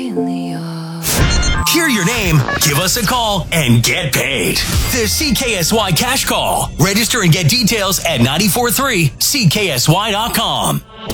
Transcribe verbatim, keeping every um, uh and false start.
really are. Hear your name, give us a call, and get paid. The C K S Y Cash Call. Register and get details at nine four three C K S Y dot com.